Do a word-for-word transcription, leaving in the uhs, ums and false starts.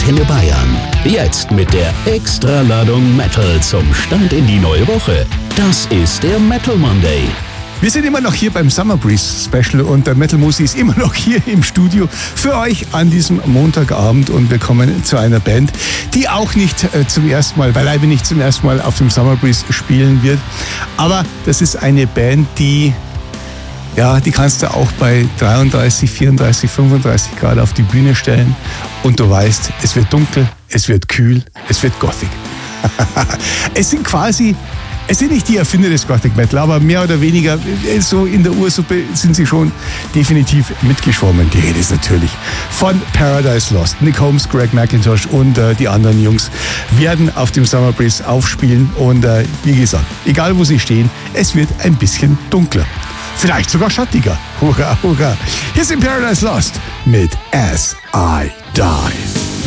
Antenne Bayern. Jetzt mit der Extraladung Metal zum Start in die neue Woche. Das ist der Metal Monday. Wir sind immer noch hier beim Summer Breeze Special und der Metal Musi ist immer noch hier im Studio für euch an diesem Montagabend und wir kommen zu einer Band, die auch nicht äh, zum ersten Mal, beileibe nicht zum ersten Mal auf dem Summer Breeze spielen wird. Aber das ist eine Band, die Ja, die kannst du auch bei dreiunddreißig, vierunddreißig, fünfunddreißig Grad auf die Bühne stellen und du weißt, es wird dunkel, es wird kühl, es wird Gothic. Es sind quasi, es sind nicht die Erfinder des Gothic Metal, aber mehr oder weniger so in der Ursuppe sind sie schon definitiv mitgeschwommen. Die Rede ist natürlich von Paradise Lost. Nick Holmes, Greg McIntosh und äh, die anderen Jungs werden auf dem Summer Breeze aufspielen und äh, wie gesagt, egal wo sie stehen, es wird ein bisschen dunkler. Vielleicht sogar schattiger. Hurra, hurra. Hier sind Paradise Lost mit As I Die.